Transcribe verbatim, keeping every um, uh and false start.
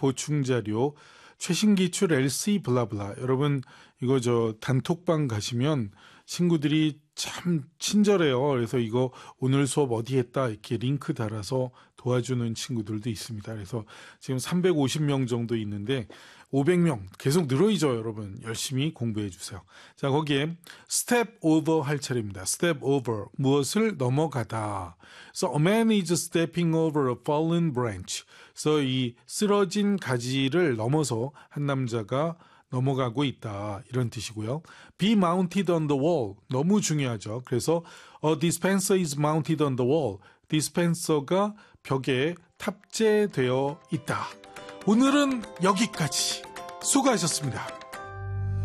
보충자료, 최신 기출 엘씨 블라블라. 여러분 이거 저 단톡방 가시면 친구들이 참 친절해요. 그래서 이거 오늘 수업 어디 했다 이렇게 링크 달아서 도와주는 친구들도 있습니다. 그래서 지금 삼백오십 명 정도 있는데 오백 명 계속 늘어이죠. 여러분 열심히 공부해 주세요. 자, 거기에 step over 할 차례입니다. step over, 무엇을 넘어가다. So a man is stepping over a fallen branch. 그래서 이 쓰러진 가지를 넘어서 한 남자가 넘어가고 있다, 이런 뜻이고요. Be mounted on the wall, 너무 중요하죠. 그래서 a dispenser is mounted on the wall. dispenser가 벽에 탑재되어 있다. 오늘은 여기까지. 수고하셨습니다.